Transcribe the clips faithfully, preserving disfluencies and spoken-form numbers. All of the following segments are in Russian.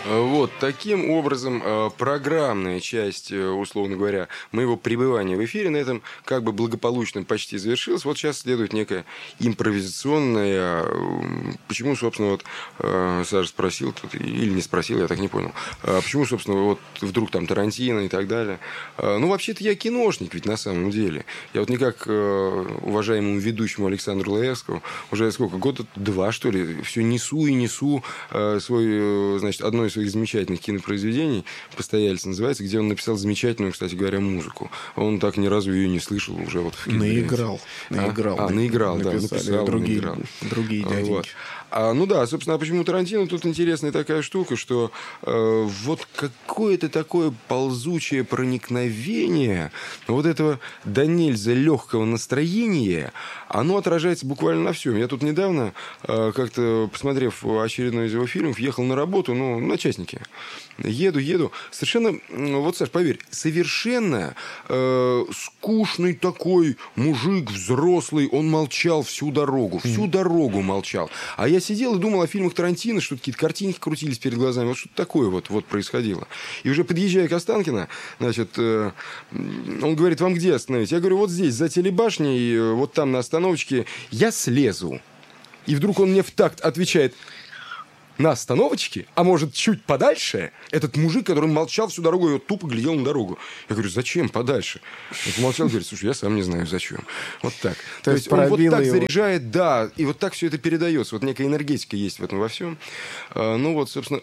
Вот, таким образом, программная часть, условно говоря, моего пребывания в эфире на этом как бы благополучно почти завершилась. Вот сейчас следует некая импровизационная... Почему, собственно, вот Саша спросил, или не спросил, я так не понял. Почему, собственно, вот вдруг там Тарантино и так далее. Ну, вообще-то я киношник ведь на самом деле. Я вот никак уважаемому ведущему Александру Лаевскому уже сколько, года два, что ли, все несу и несу свой, значит, одно из своих замечательных кинопроизведений, «Постоялец» называется, где он написал замечательную, кстати говоря, музыку. Он так ни разу ее не слышал уже вот в Наиграл. Наиграл. А, а наиграл, да, написал, другие, наиграл. Другие дяденьки. Вот. А, ну да, собственно, а почему Тарантино? Тут интересная такая штука, что э, вот какое-то такое ползучее проникновение вот этого до нельзя легкого настроения, оно отражается буквально на всем. Я тут недавно, э, как-то посмотрев очередной из его фильмов, ехал на работу, ну, на частнике. Еду, еду. Совершенно, вот, Саш, поверь, совершенно э, скучный такой мужик, взрослый, он молчал всю дорогу, всю mm. дорогу молчал. А я сидел и думал о фильмах Тарантино, что какие-то картинки крутились перед глазами, вот что-то такое вот, вот происходило. И уже подъезжая к Останкино, значит, э, он говорит, вам где остановить? Я говорю, вот здесь, за телебашней, вот там на остановочке, я слезу. И вдруг он мне в такт отвечает... На остановочке, а может, чуть подальше, этот мужик, который молчал всю дорогу, и вот тупо глядел на дорогу. Я говорю, зачем подальше? Он помолчал, говорит, слушай, я сам не знаю, зачем. Вот так. То, То есть он вот так его... заряжает, да, и вот так все это передается. Вот некая энергетика есть в этом во всем. А, ну вот, собственно...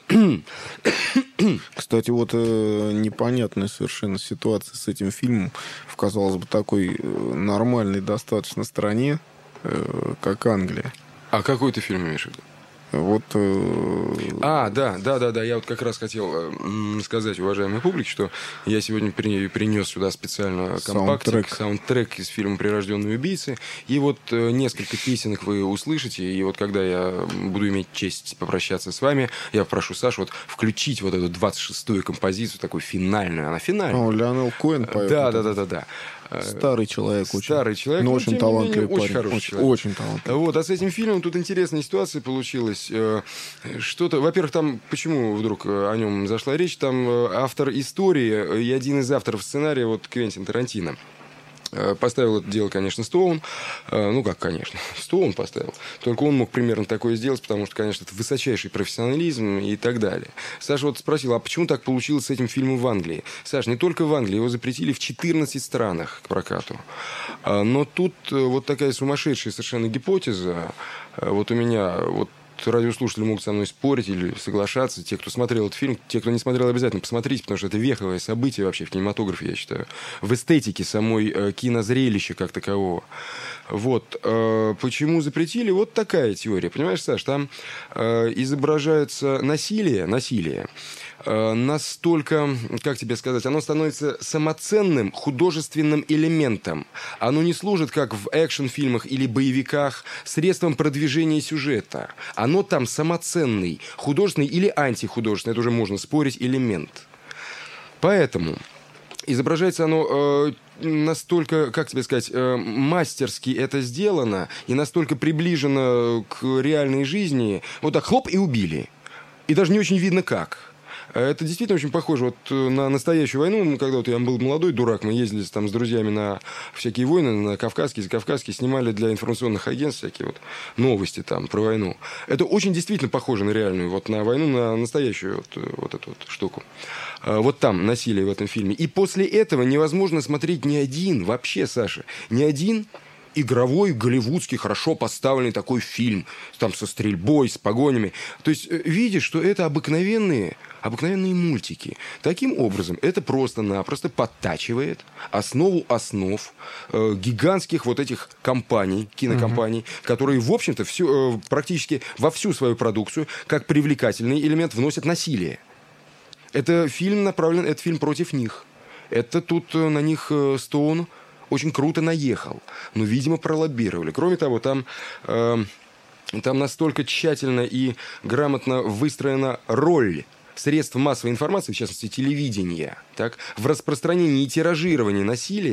Кстати, вот э, непонятная совершенно ситуация с этим фильмом в, казалось бы, такой нормальной достаточно стране, э, как Англия. А какой ты фильм имеешь в виду? Вот, э... А, да, да, да, да. Я вот как раз хотел э, сказать, уважаемой публике, что я сегодня при, принес сюда специально компактик, саундтрек. саундтрек из фильма «Прирожденные убийцы». И вот э, несколько песенок вы услышите. И вот когда я буду иметь честь попрощаться с вами, я попрошу Сашу вот включить вот эту двадцать шестую композицию, такую финальную. Она финальная. О, Леонел Коэн поет. Да, да, да, да, да. Старый человек, Старый очень, человек, но но очень талантливый менее, парень. Очень хороший очень, человек. Очень талантливый. Вот, а с этим фильмом тут интересная ситуация получилась. Что-то, во-первых, там, почему вдруг о нем зашла речь, там автор истории и один из авторов сценария, вот Квентин Тарантино. Поставил это дело, конечно, Стоун. Ну, как, конечно, Стоун поставил. Только он мог примерно такое сделать, потому что, конечно, это высочайший профессионализм и так далее. Саша вот спросил, а почему так получилось с этим фильмом в Англии? Саш, не только в Англии, его запретили в четырнадцати странах к прокату. Но тут вот такая сумасшедшая совершенно гипотеза. Вот у меня... вот радиослушатели могут со мной спорить или соглашаться. Те, кто смотрел этот фильм, те, кто не смотрел, обязательно посмотрите, потому что это веховое событие вообще в кинематографе, я считаю. В эстетике самой э, кинозрелища как такового. Вот. Э, почему запретили? Вот такая теория. Понимаешь, Саш, там э, изображается насилие, насилие. Настолько, как тебе сказать, оно становится самоценным художественным элементом. Оно не служит, как в экшн-фильмах или боевиках, средством продвижения сюжета. Оно там самоценный, художественный или антихудожественный, это уже можно спорить, элемент. Поэтому изображается оно э, настолько, как тебе сказать, э, мастерски это сделано и настолько приближено к реальной жизни. Вот так хлоп и убили. И даже не очень видно как. Это действительно очень похоже вот на настоящую войну. Когда вот я был молодой дурак, мы ездили там с друзьями на всякие войны, на Кавказские, Закавказские, снимали для информационных агентств всякие вот новости там про войну. Это очень действительно похоже на реальную, вот на войну, на настоящую вот, вот эту вот штуку. Вот там насилие в этом фильме. И после этого невозможно смотреть ни один, вообще, Саша, ни один игровой, голливудский, хорошо поставленный такой фильм, там со стрельбой, с погонями. То есть видишь, что это обыкновенные, обыкновенные мультики. Таким образом, это просто-напросто подтачивает основу основ э, гигантских вот этих компаний, кинокомпаний, mm-hmm. которые, в общем-то, всю, э, практически во всю свою продукцию, как привлекательный элемент, вносят насилие. Это фильм направлен, это фильм против них. Это тут на них э, Стоун очень круто наехал, но, видимо, пролоббировали. Кроме того, там, э, там настолько тщательно и грамотно выстроена роль средств массовой информации, в частности, телевидения, так, в распространении и тиражировании насилия,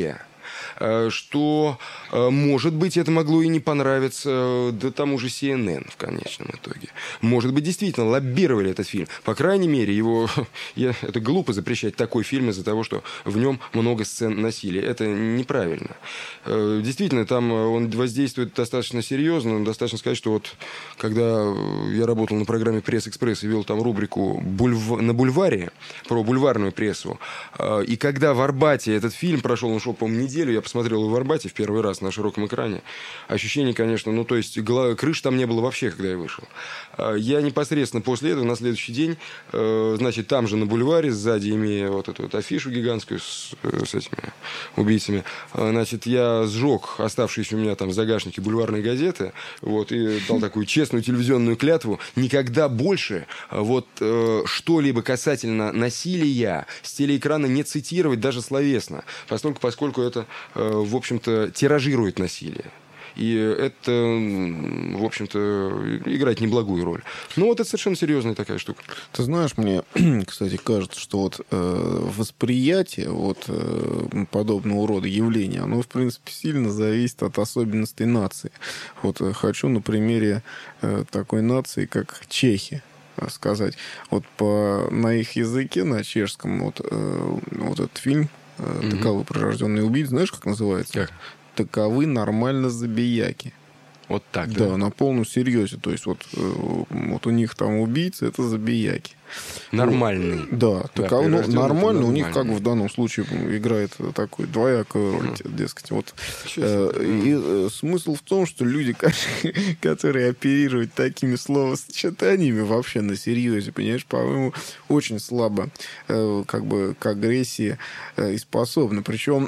что, может быть, это могло и не понравиться да тому же си эн эн в конечном итоге. Может быть, действительно лоббировали этот фильм. По крайней мере, его... Я, это глупо запрещать такой фильм из-за того, что в нем много сцен насилия. Это неправильно. Действительно, там он воздействует достаточно серьезно. Достаточно сказать, что вот когда я работал на программе «Пресс-экспресс» и вел там рубрику «Бульв... на бульваре» про бульварную прессу, и когда в Арбате этот фильм прошел, он шел, по-моему, неделю, я посмотрел его в Арбате в первый раз на широком экране. Ощущение, конечно, ну, то есть крыши там не было вообще, когда я вышел. Я непосредственно после этого, на следующий день, значит, там же на бульваре, сзади имея вот эту вот афишу гигантскую с, с этими убийцами, значит, я сжег оставшиеся у меня там в загашнике бульварные газеты, вот, и дал такую честную телевизионную клятву никогда больше вот что-либо касательно насилия с телеэкрана не цитировать даже словесно, поскольку, поскольку это, в общем-то, тиражирует насилие. И это, в общем-то, играет неблагую роль. Ну, вот это совершенно серьезная такая штука. Ты знаешь, мне, кстати, кажется, что вот э, восприятие вот, э, подобного рода явления, оно, в принципе, сильно зависит от особенностей нации. Вот э, хочу на примере э, такой нации, как чехи, сказать. Вот по, на их языке, на чешском, вот, э, вот этот фильм э, «Таковы прирожденные убийцы», знаешь, как называется? Как? «Таковы нормально забияки». Вот так, да? Да, на полном серьезе. То есть вот, вот у них там убийцы, это забияки. Нормальный. Да, да таковы, ну, нормально. У них как бы в данном случае играет такую двоякую роль, mm. дескать. Вот. Э, и э, смысл в том, что люди, которые оперируют такими словосочетаниями вообще на серьезе, понимаешь, по-моему, очень слабо э, как бы к агрессии э, и способны. Причем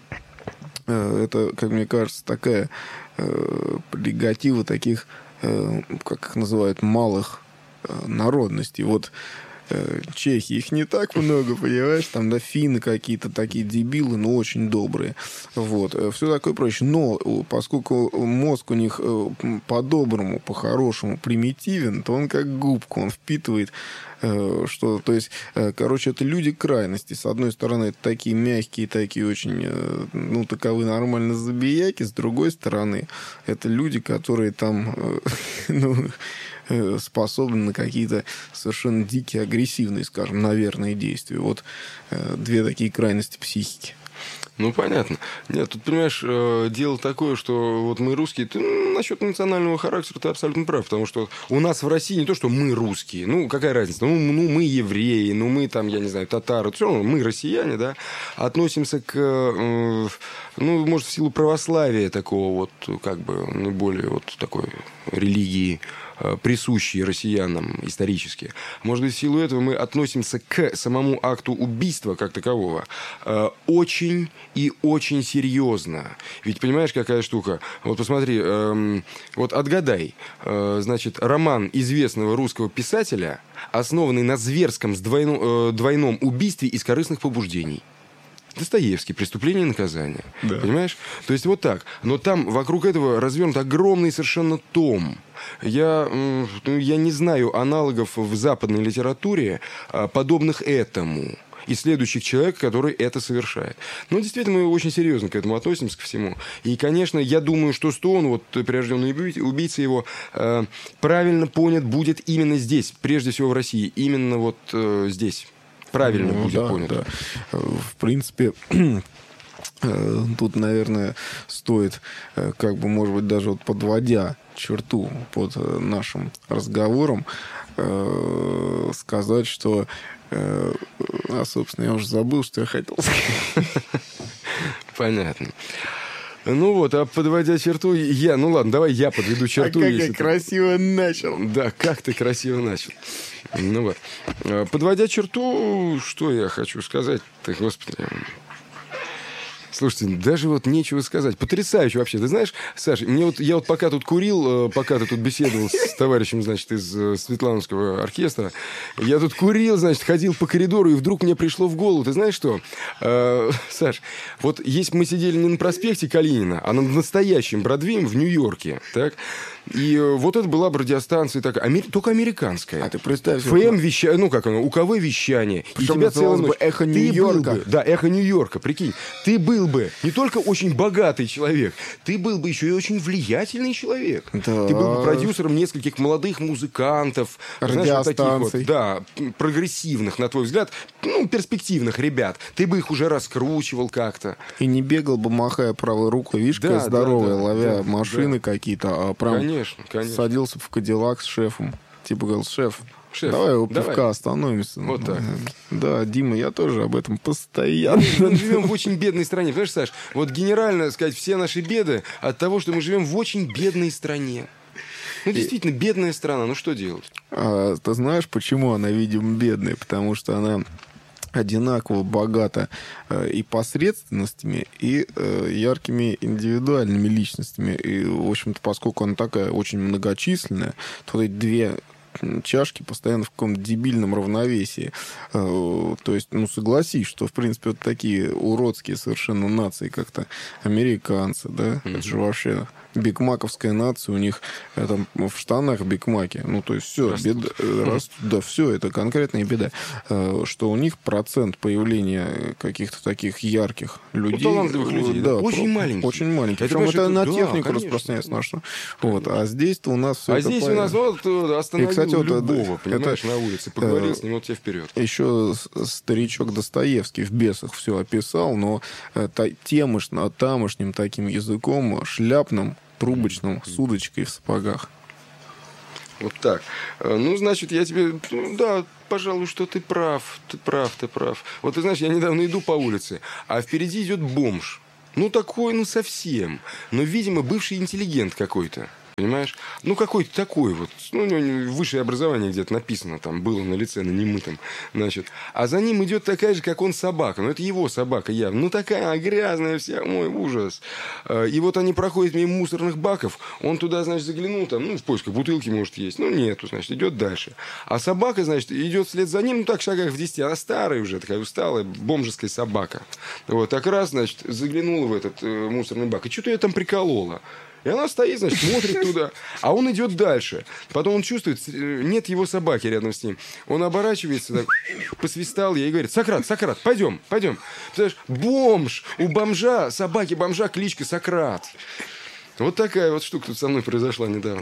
это, как мне кажется, такая э, прерогатива таких, э, как их называют, малых э, народностей. Вот э, чехи, их не так много, понимаешь? Там, да, финны какие-то такие дебилы, но очень добрые. Вот. Все такое прочее. Но поскольку мозг у них э, по-доброму, по-хорошему примитивен, то он как губка, он впитывает что, то есть, короче, это люди крайности. С одной стороны, это такие мягкие, такие очень, ну, таковы нормально забияки. С другой стороны, это люди, которые там, ну, способны на какие-то совершенно дикие, агрессивные, скажем, наверное, действия. Вот две такие крайности психики. Ну, понятно. Нет, тут, понимаешь, дело такое, что вот мы русские, ты насчет национального характера ты абсолютно прав, потому что у нас в России не то, что мы русские, ну, какая разница, ну, ну мы евреи, ну, мы там, я не знаю, татары, все равно мы россияне, да, относимся к, ну, может, в силу православия такого вот, как бы, наиболее вот такой религии, присущие россиянам исторически. Может быть, в силу этого мы относимся к самому акту убийства как такового очень и очень серьезно. Ведь понимаешь, какая штука? Вот посмотри, эм, вот отгадай. Э, значит, роман известного русского писателя, основанный на зверском с двойно, э, двойном убийстве из корыстных побуждений. Достоевский, «Преступление и наказание». Да. Понимаешь? То есть вот так. Но там вокруг этого развернут огромный совершенно том. Я, ну, я не знаю аналогов в западной литературе, подобных этому, и следующих человека, который это совершает. Но действительно мы очень серьезно к этому относимся, ко всему. И, конечно, я думаю, что Стоун, вот прирожденный убийца его, э, правильно понят будет именно здесь, прежде всего в России, именно вот э, здесь. Правильно ну, будет да, понят. Да. В принципе, тут, наверное, стоит, как бы, может быть, даже вот подводя черту под нашим разговором, сказать, что... А, собственно, я уже забыл, что я хотел сказать. Понятно. Ну вот, а подводя черту, я... Ну ладно, давай я подведу черту. А как я красиво начал. Да, как ты красиво начал. Ну вот. Подводя черту, что я хочу сказать-то, господи... Слушайте, даже вот нечего сказать. Потрясающе вообще. Ты знаешь, Саша, мне вот, я вот пока тут курил, пока ты тут беседовал с товарищем, значит, из Светлановского оркестра, я тут курил, значит, ходил по коридору, и вдруг мне пришло в голову, ты знаешь что? Э, Саш, вот есть мы сидели не на проспекте Калинина, а над настоящим Бродвеем в Нью-Йорке, так? И вот это была бы радиостанция такая, амер... только американская. А ты представь... ФМ вещание, ну как оно, УКВ вещание. Причем и тебя целая ночь... бы эхо Нью-Йорка. Бы, да, эхо Нью-Йорка, прикинь. Ты был бы не только очень богатый человек, ты был бы еще и очень влиятельный человек. Да. Ты был бы продюсером нескольких молодых музыкантов, радиостанций. Вот, да, прогрессивных, на твой взгляд, ну, перспективных ребят. Ты бы их уже раскручивал как-то. И не бегал бы, махая правой рукой, видишь, да, какая здоровая, да, да, ловя да, машины да. какие-то, а прям конечно, конечно. садился в Кадиллак с шефом. Типа говорил, шеф, Шеф, давай у давай. пивка остановимся. Вот так. Да, Дима, я тоже об этом постоянно. Мы живем в очень бедной стране. Понимаешь, Саш, вот генерально сказать, все наши беды от того, что мы живем в очень бедной стране. Ну, действительно, бедная страна. Ну, что делать? А, ты знаешь, почему она, видимо, бедная? Потому что она одинаково богата э, и посредственностями, и э, яркими индивидуальными личностями. И, в общем-то, поскольку она такая очень многочисленная, то вот эти две чашки постоянно в каком-то дебильном равновесии. Э, то есть, ну, согласись, что, в принципе, вот такие уродские совершенно нации, как-то американцы, да, mm-hmm. это же вообще... Бигмаковская нация, у них там в штанах бигмаки. Ну, то есть все, растут. Беда, растут, да, все, это конкретная беда. Что у них процент появления каких-то таких ярких людей... Ну, талантливых людей, да, очень про, маленький. Очень маленький. Это, Причем это, это на да, технику конечно, распространяется на что. Вот. А здесь-то у нас все А это здесь по... у нас вот остановил и, кстати, вот, это, любого, понимаешь, на улице. Поговорил с ним, вот тебе вперед. Еще старичок Достоевский в «Бесах» все описал, но темышно, тамошним таким языком, шляпным, трубочным, с удочкой в сапогах. Вот так. Ну, значит, я тебе... Ну, да, пожалуй, что ты прав. Ты прав, ты прав. Вот ты знаешь, я недавно иду по улице, а впереди идет бомж. Ну, такой, ну, совсем. Но, видимо, бывший интеллигент какой-то. Понимаешь? Ну, какой-то такой вот. Ну, у него высшее образование где-то написано там было на лице, на немытом. Значит. А за ним идет такая же, как он, собака. Ну, это его собака явно. Ну, такая грязная вся. Ой, ужас. И вот они проходят мимо мусорных баков. Он туда, значит, заглянул там. Ну, в поисках бутылки, может, есть. Ну, нету, значит, идет дальше. А собака, значит, идет вслед за ним. Ну, так, в шагах в десяти. Она старая уже, такая усталая, бомжеская собака. Вот. Так раз, значит, заглянула в этот э, мусорный бак. И что-то ее там приколола. И она стоит, значит, смотрит туда. А он идет дальше. Потом он чувствует, нет его собаки рядом с ним. Он оборачивается, так, посвистал ей и говорит: Сократ, Сократ, пойдем, пойдем. Представляешь, бомж. У бомжа, собаки бомжа кличка Сократ. Вот такая вот штука тут со мной произошла недавно.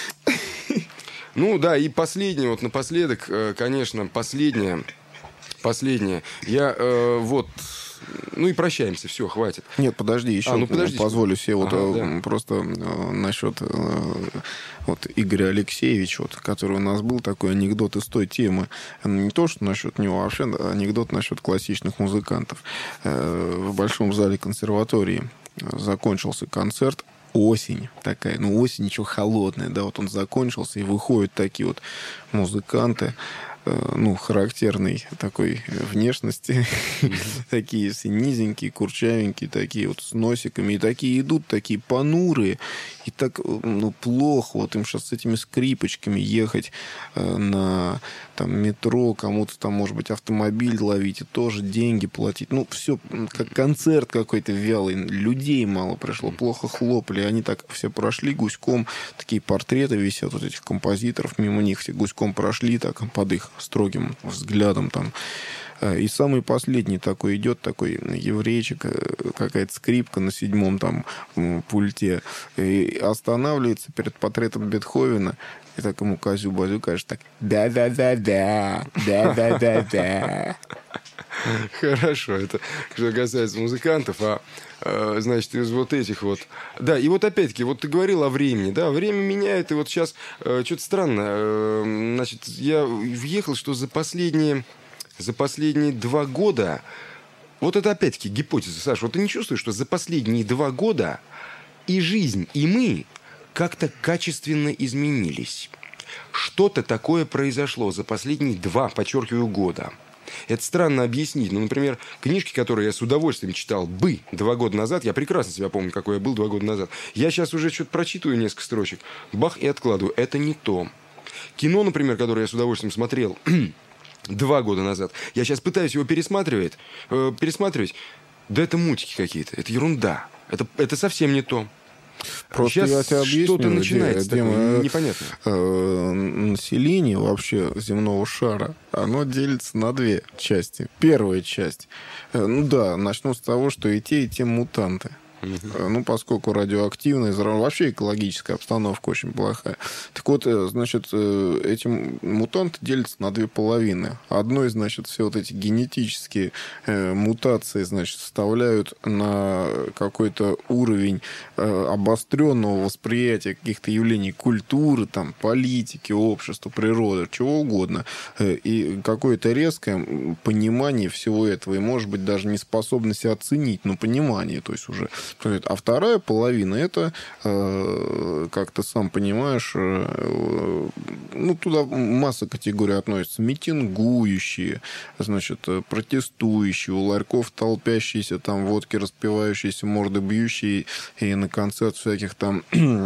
Ну, да, и последнее, вот напоследок, конечно, последнее. Последнее. Я э, вот... Ну и прощаемся, все, хватит. Нет, подожди, еще а, ну, подожди, позволю себе вот ага, да. просто э, насчет э, вот Игоря Алексеевича, вот, который у нас был, такой анекдот из той темы. Не то, что насчет него, а вообще анекдот насчет классичных музыкантов. Э, в Большом зале консерватории закончился концерт. Осень такая, ну осень, ничего, холодная, да, вот он закончился, и выходят такие вот музыканты, ну, характерной такой внешности. Такие все низенькие, курчавенькие, такие вот с носиками. И такие идут, такие понурые. И так, ну, плохо вот им сейчас с этими скрипочками ехать э, на там, метро, кому-то там, может быть, автомобиль ловить и тоже деньги платить. Ну, все как концерт какой-то вялый. Людей мало пришло, плохо хлопали. Они так все прошли гуськом. Такие портреты висят вот этих композиторов. Мимо них все гуськом прошли так под их строгим взглядом там. И самый последний такой идет, такой еврейчик, какая-то скрипка на седьмом там пульте, и останавливается перед портретом Бетховена, и так ему Козю-Базю кажет так: да-да-да-да, да-да-да-да. Хорошо, это что касается музыкантов, а значит, из вот этих вот... Да, и вот опять-таки, вот ты говорил о времени, да, время меняет, и вот сейчас э, что-то странно, э, значит, я въехал, что за последние, за последние два года, вот это опять-таки гипотеза, Саша, вот ты не чувствуешь, что за последние два года и жизнь, и мы как-то качественно изменились? Что-то такое произошло за последние два, подчеркиваю, года. Это странно объяснить. Ну, например, книжки, которые я с удовольствием читал бы два года назад, я прекрасно себя помню, какой я был два года назад. Я сейчас уже что-то прочитываю, несколько строчек, бах, и откладываю. Это не то. Кино, например, которое я с удовольствием смотрел два года назад, я сейчас пытаюсь его пересматривать. Э, пересматривать. Да это мультики какие-то, это ерунда. Это, это совсем не то. Просто Сейчас я тебе объясню, что-то начинается, Дима, такое непонятно. Э, население вообще земного шара, оно делится на две части. Первая часть, э, ну да, начну с того, что и те, и те мутанты. Uh-huh. Ну, поскольку радиоактивная, вообще экологическая обстановка очень плохая. Так вот, значит, эти мутанты делятся на две половины. Одной, значит, все вот эти генетические э, мутации, значит, вставляют на какой-то уровень э, обостренного восприятия каких-то явлений культуры, там, политики, общества, природы, чего угодно. Э, и какое-то резкое понимание всего этого. И, может быть, даже не способность оценить, но понимание, то есть уже... А вторая половина, это, э, как ты сам понимаешь, э, ну, туда масса категорий относится. Митингующие, значит, протестующие, у ларьков толпящиеся, там, водки распивающиеся, морды бьющие, и на концерт всяких там...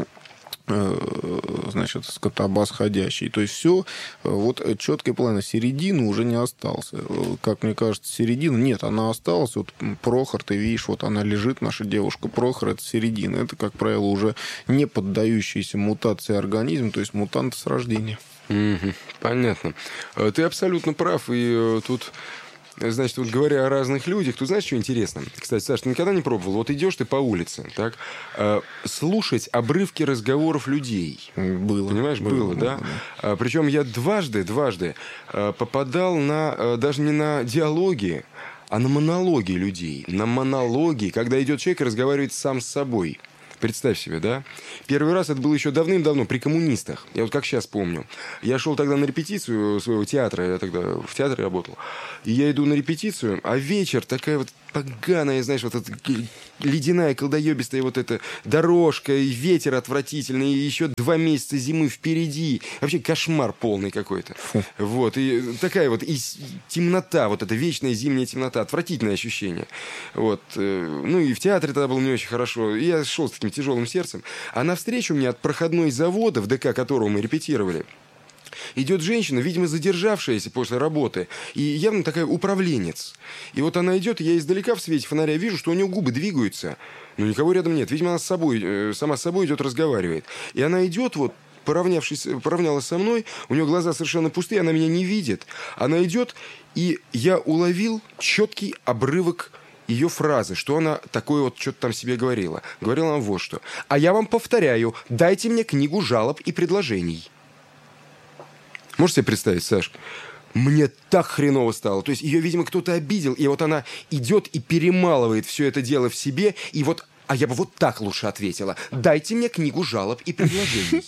значит, скотобаз ходящий. То есть все вот четкий план. Середины уже не остался. Как мне кажется, середина... Нет, она осталась. Вот Прохор, ты видишь, вот она лежит, наша девушка Прохор, это середина. Это, как правило, уже не поддающийся мутации организм, то есть мутанты с рождения. Mm-hmm. Понятно. Ты абсолютно прав. И тут... Значит, вот говоря о разных людях, тут знаешь, что интересно? Кстати, Саш, ты никогда не пробовал? Вот идешь ты по улице, так, э, слушать обрывки разговоров людей. Было. Понимаешь, было, было, да? да. Причем я дважды, дважды э, попадал на, э, даже не на диалоги, а на монологи людей. На монологи, когда идет человек и разговаривает сам с собой. Представь себе, да? Первый раз это было еще давным-давно, при коммунистах. Я вот как сейчас помню. Я шел тогда на репетицию своего театра, я тогда в театре работал. И я иду на репетицию, а вечер такая вот поганая, знаешь, вот эта ледяная, колдоебистая вот эта дорожка, и ветер отвратительный, и еще два месяца зимы впереди. Вообще кошмар полный какой-то. Фу. Вот, и такая вот и темнота, вот эта вечная зимняя темнота, отвратительное ощущение. Вот. Ну и в театре тогда было не очень хорошо. И я шел с таким тяжелым сердцем. А навстречу мне от проходной завода, в ДК которого мы репетировали, идет женщина, видимо, задержавшаяся после работы, и явно такая управленец. И вот она идет, и я издалека в свете фонаря вижу, что у нее губы двигаются, но никого рядом нет. Видимо, она с собой, сама с собой идет, разговаривает. И она идет, вот, поравнявшись, поравнялась со мной, у нее глаза совершенно пустые, она меня не видит. Она идет, и я уловил четкий обрывок ее фразы, что она такое вот что-то там себе говорила. Говорила она вот что. «А я вам повторяю, дайте мне книгу жалоб и предложений». Можешь себе представить, Саш? Мне так хреново стало. То есть ее, видимо, кто-то обидел, и вот она идет и перемалывает все это дело в себе, и вот... А я бы вот так лучше ответила. Дайте мне книгу жалоб и предложений.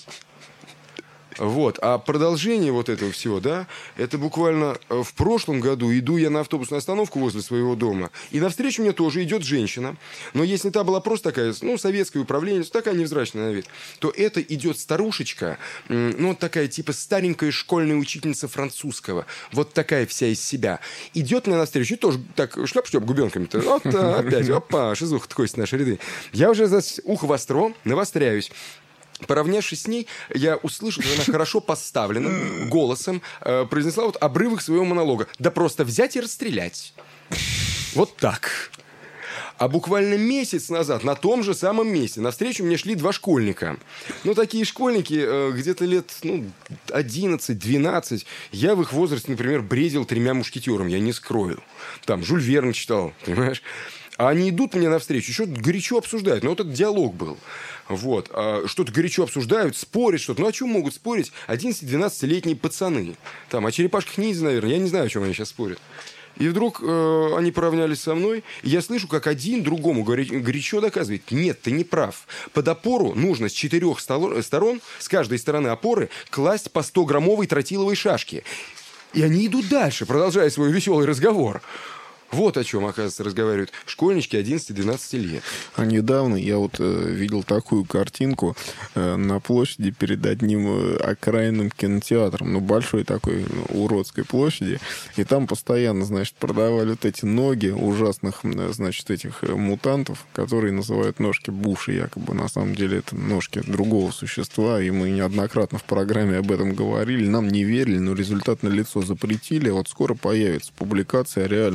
Вот. А продолжение вот этого всего, да, это буквально в прошлом году иду я на автобусную остановку возле своего дома, и навстречу мне тоже идет женщина. Но если та была просто такая, ну, советская управленец, такая невзрачная на вид, то это идет старушечка, ну, вот такая типа старенькая школьная учительница французского, вот такая вся из себя. Идет мне навстречу, и тоже так шляп-шлеп губенками-то, вот опять, опа, шизуха-то кость в наши ряды. Я уже за ухо востро навостряюсь. Поравнявшись с ней, я услышал, что она хорошо поставленным голосом э, произнесла вот обрывок своего монолога. Да просто взять и расстрелять. Вот так. А буквально месяц назад на том же самом месте навстречу мне шли два школьника. Ну, такие школьники, э, где-то лет ну, одиннадцать-двенадцать. Я в их возрасте, например, бредил «Тремя мушкетерами», я не скрою. Там Жюль Верн читал, понимаешь? А они идут мне навстречу, еще горячо обсуждают. Ну, вот этот диалог был. Вот. А что-то горячо обсуждают, спорят что-то. Ну, о чем могут спорить одиннадцати-двенадцатилетние пацаны? Там, о черепашках ниндзя, наверное. Я не знаю, о чем они сейчас спорят. И вдруг э, они поравнялись со мной, и я слышу, как один другому горячо доказывает: нет, ты не прав. Под опору нужно с четырех сторон, с каждой стороны опоры, класть по сто-граммовой тротиловой шашке. И они идут дальше, продолжая свой веселый разговор. Вот о чем, оказывается, разговаривают школьнички одиннадцати-двенадцати лет. А недавно я вот э, видел такую картинку э, на площади перед одним э, окраинным кинотеатром, ну, большой такой, ну, уродской площади, и там постоянно, значит, продавали вот эти ноги ужасных, значит, этих э, мутантов, которые называют ножки Буши, якобы. На самом деле это ножки другого существа, и мы неоднократно в программе об этом говорили, нам не верили, но результат налицо, запретили, вот скоро появится публикация о реальном происхождении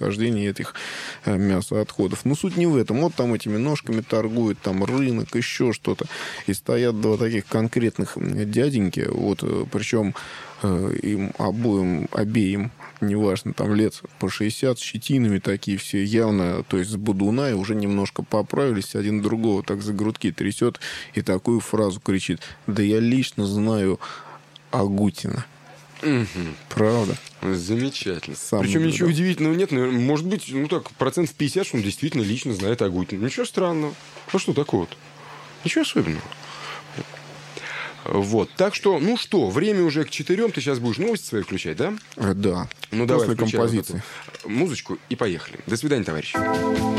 происхождения этих мясоотходов. Но суть не в этом. Вот там этими ножками торгуют, там рынок, еще что-то. И стоят два таких конкретных дяденьки, вот, причем им обоим, обеим, неважно, там лет по шестьдесят, с щетинами такие все, явно, то есть с бодуна, и уже немножко поправились, один другого так за грудки трясет и такую фразу кричит: «Да я лично знаю Агутина». Угу. Правда. Замечательно. Сам Причем наблюдал. ничего удивительного нет. Наверное, может быть, ну так, процентов пятьдесят, что он действительно лично знает Агутина. Ничего странного. Ну что такого-то? Ничего особенного. Вот. Так что, ну что, время уже к четырем. Ты сейчас будешь новости свои включать, да? Да. Ну давай, После включай композиции. вот эту музычку и поехали. До свидания, товарищи.